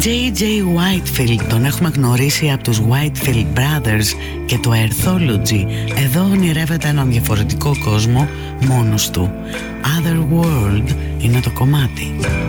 J.J. Whitefield, τον έχουμε γνωρίσει από τους Whitefield Brothers και το Earthology. Εδώ ονειρεύεται έναν διαφορετικό κόσμο μόνος του. Other World είναι το κομμάτι.